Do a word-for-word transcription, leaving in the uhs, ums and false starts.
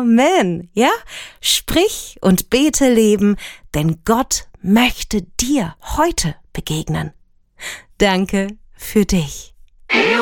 Amen. Ja? Sprich und bete Leben, denn Gott möchte dir heute begegnen. Danke für dich.